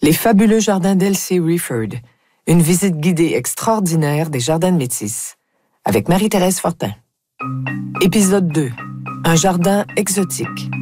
Les fabuleux jardins d'Elsie Rifford. Une visite guidée extraordinaire des jardins de Métis. Avec Marie-Thérèse Fortin. Épisode 2. Un jardin exotique.